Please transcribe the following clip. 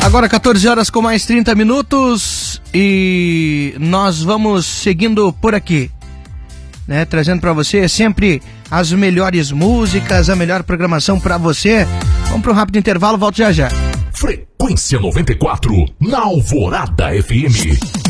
Agora 14 horas com mais 30 minutos e nós vamos seguindo por aqui, né? Trazendo para você sempre as melhores músicas, a melhor programação para você. Vamos para um rápido intervalo, volto já já. Frequência 94, na Alvorada FM.